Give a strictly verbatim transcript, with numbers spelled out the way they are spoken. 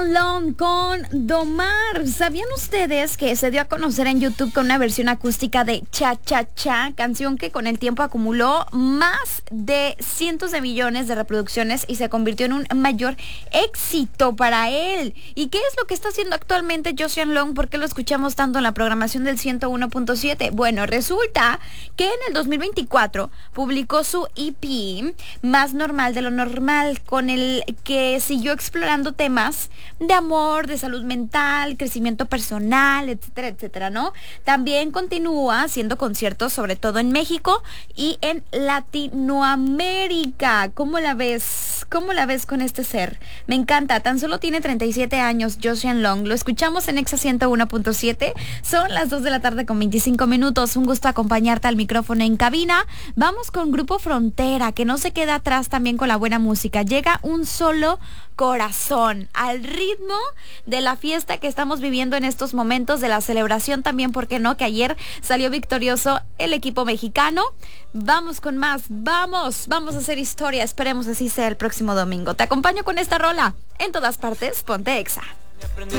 Long con Domar. ¿Sabían ustedes que se dio a conocer en YouTube con una versión acústica de Cha Cha Cha, canción que con el tiempo acumuló más de cientos de millones de reproducciones y se convirtió en un mayor éxito para él? ¿Y qué es lo que está haciendo actualmente Joseon Long? ¿Por qué lo escuchamos tanto en la programación del ciento uno punto siete? Bueno, resulta que en el dos mil veinticuatro publicó su E P Más Normal de lo Normal, con el que siguió explorando temas de amor, de salud mental, crecimiento personal, etcétera, etcétera, ¿no? También continúa haciendo conciertos, sobre todo en México y en Latinoamérica. ¿Cómo la ves? ¿Cómo la ves con este ser? Me encanta. Tan solo tiene treinta y siete años, Joseon Long. Lo escuchamos en Exa ciento uno punto siete. Son las dos de la tarde con veinticinco minutos. Un gusto acompañarte al micrófono en cabina. Vamos con Grupo Frontera, que no se queda atrás también con la buena música. Llega Un Solo Corazón, al ritmo de la fiesta que estamos viviendo en estos momentos, de la celebración también, ¿por qué no? Que ayer salió victorioso el equipo mexicano. Vamos con más, vamos, vamos a hacer historia, esperemos así sea el próximo domingo. Te acompaño con esta rola, en todas partes, ponte Exa.